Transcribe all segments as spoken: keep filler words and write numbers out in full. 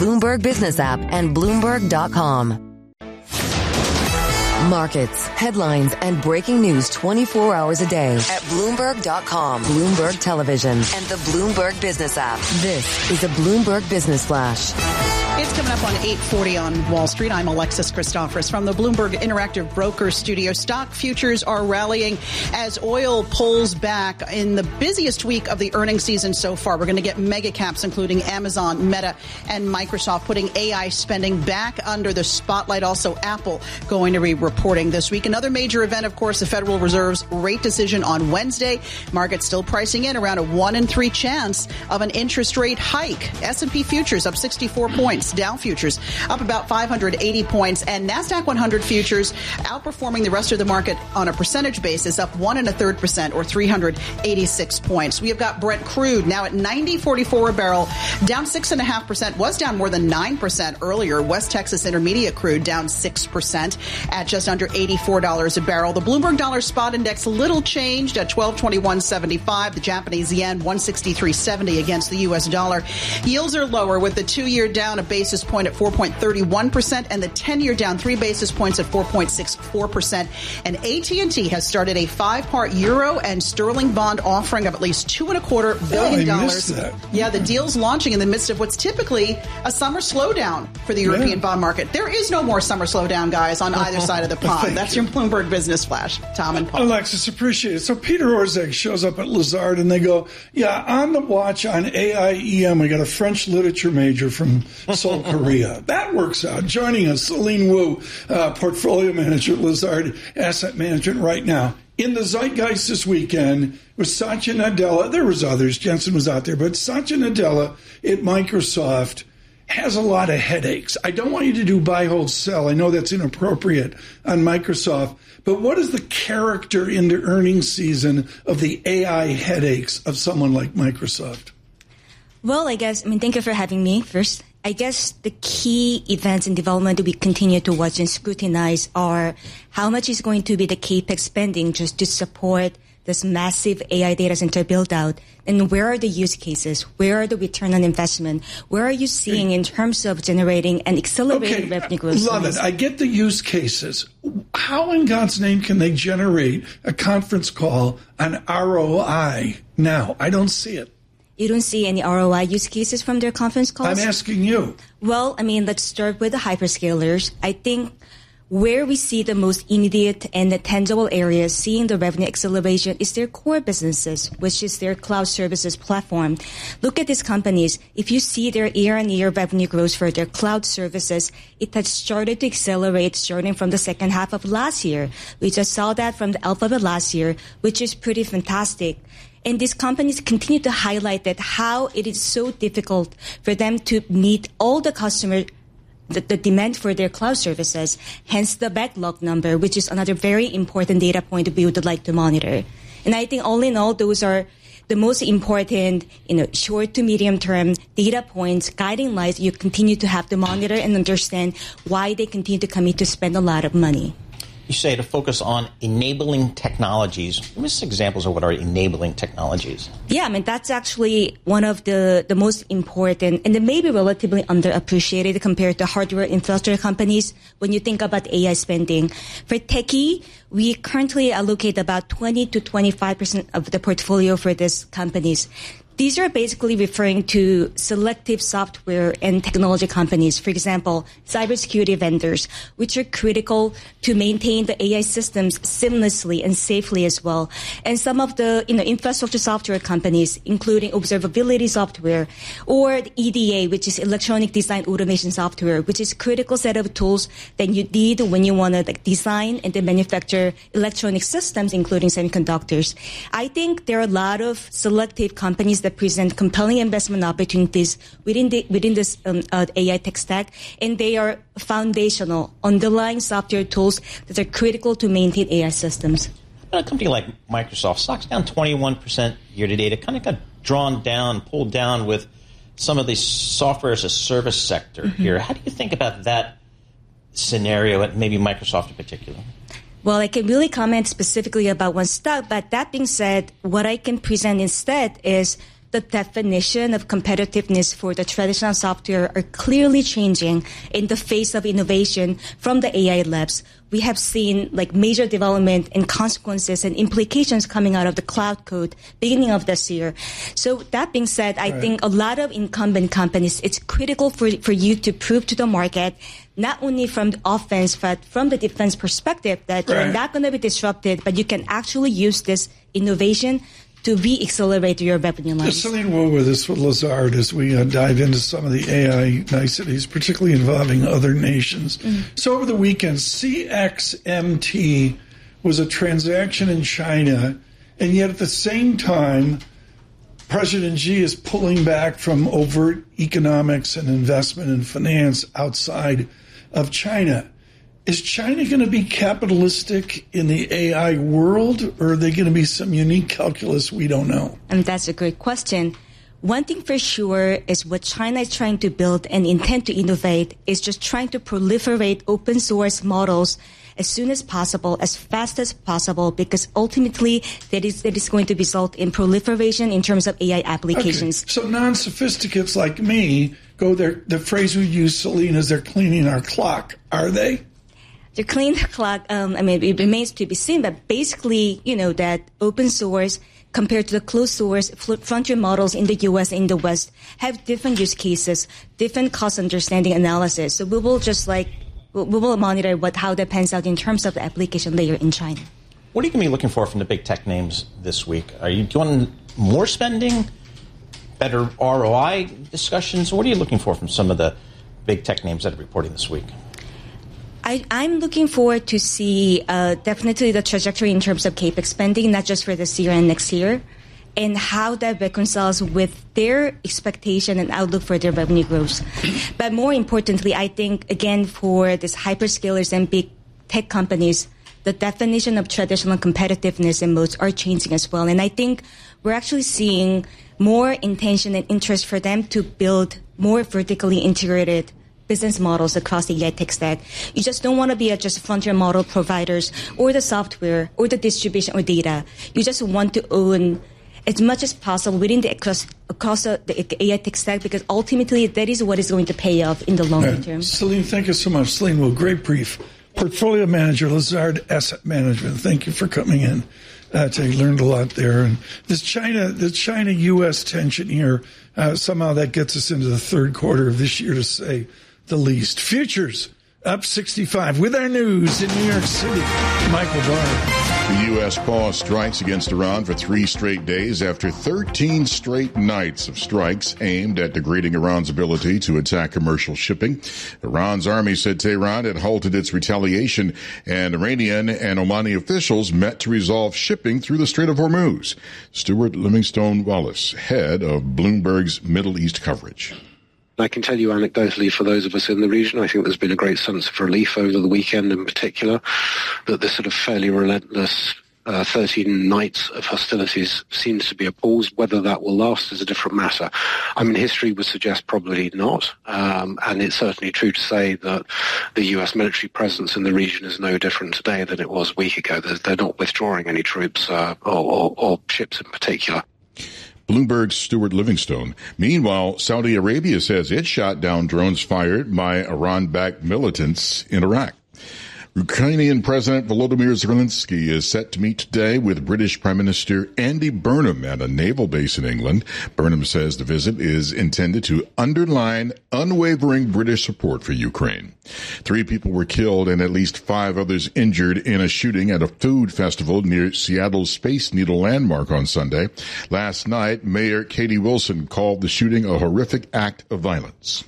Bloomberg Business app and Bloomberg dot com. Markets, headlines, and breaking news twenty-four hours a day at Bloomberg dot com, Bloomberg Television, and the Bloomberg Business app. This is a Bloomberg Business Flash. It's coming up on eight forty on Wall Street. I'm Alexis Christoforous from the Bloomberg Interactive Broker Studio. Stock futures are rallying as oil pulls back in the busiest week of the earnings season so far. We're going to get mega caps, including Amazon, Meta, and Microsoft, putting A I spending back under the spotlight. Also, Apple going to be reporting this week. Another major event, of course, the Federal Reserve's rate decision on Wednesday. Markets still pricing in around a one in three chance of an interest rate hike. S and P futures up sixty-four points. Dow futures up about five hundred eighty points, and NASDAQ one hundred futures outperforming the rest of the market on a percentage basis, up one and a third percent or three hundred eighty-six points. We have got Brent crude now at ninety forty-four a barrel, down six and a half percent, was down more than nine percent earlier. West Texas Intermediate crude down six percent at just under eighty-four dollars a barrel. The Bloomberg Dollar Spot Index little changed at twelve twenty-one seventy-five. The Japanese yen one sixty-three seventy against the U S dollar. Yields are lower with the two-year down a basis point at four point three one percent and the ten-year down three basis points at four point six four percent. And A T and T has started a five-part euro and sterling bond offering of at least two and a quarter billion oh, I dollars. Missed that. Yeah, the deal's launching in the midst of what's typically a summer slowdown for the European yeah. bond market. There is no more summer slowdown, guys, on either side of the pond. That's you. Your Bloomberg Business Flash. Tom and Paul. Alexis, appreciate it. So Peter Orszag shows up at Lazard and they go, yeah, on the watch on A I E M, we got a French literature major from Seoul, Korea. That works out. Joining us, Celine Wu, uh, portfolio manager at Lazard Asset Management right now. In the zeitgeist this weekend was Satya Nadella. There was others. Jensen was out there. But Satya Nadella at Microsoft has a lot of headaches. I don't want you to do buy, hold, sell. I know that's inappropriate on Microsoft. But what is the character in the earnings season of the A I headaches of someone like Microsoft? Well, I guess, I mean, thank you for having me first. I guess the key events in development that we continue to watch and scrutinize are how much is going to be the CapEx spending just to support this massive A I data center build out, and where are the use cases? Where are the return on investment? Where are you seeing in terms of generating and accelerating okay, revenue growth? Love it. I get the use cases. How in God's name can they generate a conference call on R O I now? I don't see it. You don't see any R O I use cases from their conference calls? I'm asking you. Well, I mean, let's start with the hyperscalers. I think where we see the most immediate and tangible areas seeing the revenue acceleration is their core businesses, which is their cloud services platform. Look at these companies. If you see their year-on-year revenue growth for their cloud services, it has started to accelerate starting from the second half of last year. We just saw that from the Alphabet last year, which is pretty fantastic. And these companies continue to highlight that how it is so difficult for them to meet all the customer The, the demand for their cloud services, hence the backlog number, which is another very important data point we would like to monitor. And I think all in all, those are the most important, you know, short to medium term data points, guiding lights you continue to have to monitor and understand why they continue to commit to spend a lot of money. You say to focus on enabling technologies. Give us examples of what are enabling technologies. Yeah, I mean, that's actually one of the, the most important and then maybe relatively underappreciated compared to hardware infrastructure companies when you think about A I spending. For techie, we currently allocate about twenty to twenty-five percent of the portfolio for these companies. These are basically referring to selective software and technology companies, for example, cybersecurity vendors, which are critical to maintain the A I systems seamlessly and safely as well. And some of the, you know, infrastructure software companies, including observability software, or the E D A, which is electronic design automation software, which is a critical set of tools that you need when you want to like, design and then manufacture electronic systems, including semiconductors. I think there are a lot of selective companies that present compelling investment opportunities within the, within this um, uh, A I tech stack, and they are foundational, underlying software tools that are critical to maintain A I systems. A company like Microsoft, stock's down twenty-one percent year to date. It kind of got drawn down, pulled down with some of the software as a service sector mm-hmm. here. How do you think about that scenario, and maybe Microsoft in particular? Well, I can really comment specifically about one stock, but that being said, what I can present instead is the definition of competitiveness for the traditional software are clearly changing in the face of innovation from the A I labs. We have seen like major development and consequences and implications coming out of the cloud code beginning of this year. So that being said, I right. think a lot of incumbent companies, it's critical for, for you to prove to the market, not only from the offense, but from the defense perspective that right. you're not going to be disrupted, but you can actually use this innovation to re-accelerate your revenue lines. Celine Wu with us with Lazard as we uh, dive into some of the A I niceties, particularly involving other nations. Mm-hmm. So over the weekend, C X M T was a transaction in China, and yet at the same time, President Xi is pulling back from overt economics and investment and finance outside of China. Is China going to be capitalistic in the A I world, or are they going to be some unique calculus we don't know? And that's a great question. One thing for sure is what China is trying to build and intend to innovate is just trying to proliferate open source models as soon as possible, as fast as possible, because ultimately that is, that is going to result in proliferation in terms of A I applications. Okay. So non-sophisticates like me go there. The phrase we use, Celine, is they're cleaning our clock. Are they? To clean the clock, um, I mean, it remains to be seen, but basically, you know, that open source compared to the closed source frontier models in the U S and in the West have different use cases, different cost understanding analysis. So we will just like, we will monitor what, how that pans out in terms of the application layer in China. What are you going to be looking for from the big tech names this week? Are you doing more spending, better R O I discussions? What are you looking for from some of the big tech names that are reporting this week? I, I'm looking forward to see uh, definitely the trajectory in terms of CAPEX spending, not just for this year and next year, and how that reconciles with their expectation and outlook for their revenue growth. But more importantly, I think, again, for these hyperscalers and big tech companies, the definition of traditional competitiveness and modes are changing as well. And I think we're actually seeing more intention and interest for them to build more vertically integrated business models across the A I tech stack. You just don't want to be a just frontier model providers or the software or the distribution or data. You just want to own as much as possible within the across, across the, the A I tech stack, because ultimately that is what is going to pay off in the longer right. term. Celine, thank you so much. Celine, well, great brief. Portfolio manager, Lazard Asset Management. Thank you for coming in. Uh, I learned a lot there. And this China, the China-U S tension here, uh, somehow that gets us into the third quarter of this year, to say the least. Futures up sixty-five with our news in New York City. Michael Barr. The U S paused strikes against Iran for three straight days after thirteen straight nights of strikes aimed at degrading Iran's ability to attack commercial shipping. Iran's army said Tehran had halted its retaliation, and Iranian and Omani officials met to resolve shipping through the Strait of Hormuz. Stuart Livingstone Wallace, head of Bloomberg's Middle East coverage. I can tell you anecdotally, for those of us in the region, I think there's been a great sense of relief over the weekend in particular, that this sort of fairly relentless uh, thirteen nights of hostilities seems to be a pause. Whether that will last is a different matter. I mean, history would suggest probably not, um, and it's certainly true to say that the U S military presence in the region is no different today than it was a week ago. They're, they're not withdrawing any troops uh, or, or, or ships in particular. Bloomberg's Stuart Livingstone. Meanwhile, Saudi Arabia says it shot down drones fired by Iran-backed militants in Iraq. Ukrainian President Volodymyr Zelensky is set to meet today with British Prime Minister Andy Burnham at a naval base in England. Burnham says the visit is intended to underline unwavering British support for Ukraine. Three people were killed and at least five others injured in a shooting at a food festival near Seattle's Space Needle landmark on Sunday. Last night, Mayor Katie Wilson called the shooting a horrific act of violence.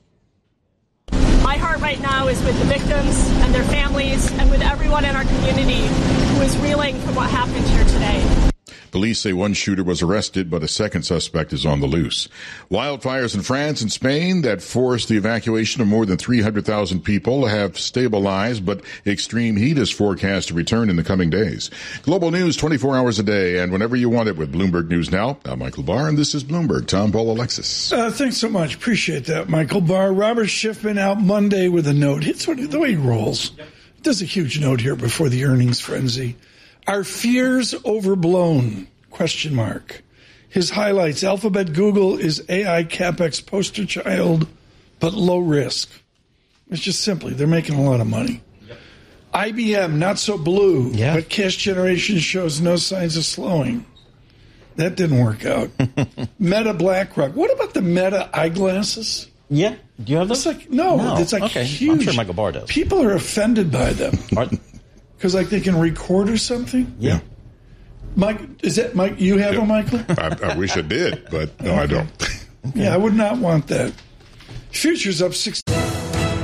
My heart right now is with the victims and their families and with everyone in our community who is reeling from what happened here today. Police say one shooter was arrested, but a second suspect is on the loose. Wildfires in France and Spain that forced the evacuation of more than three hundred thousand people have stabilized, but extreme heat is forecast to return in the coming days. Global news twenty-four hours a day and whenever you want it with Bloomberg News Now. I'm Michael Barr, and this is Bloomberg. Tom, Paul, Alexis. Uh, thanks so much. Appreciate that, Michael Barr. Robert Schiffman out Monday with a note. It's what, the way he rolls. Yep. Does a huge note here before the earnings frenzy. Are fears overblown? Question mark. His highlights: Alphabet Google is A I CapEx poster child, but low risk. It's just simply, they're making a lot of money. Yep. I B M, not so blue, yeah. but cash generation shows no signs of slowing. That didn't work out. Meta BlackRock. What about the Meta eyeglasses? Yeah. Do you have those? It's like, no, no. it's like okay. huge. I'm sure Michael Barr does. People are offended by them. Because like they can record or something? Yeah. Mike, is that Mike? You have Yeah. one, Michael? I, I wish I did, but no, I don't. Yeah, I would not want that. Futures up six.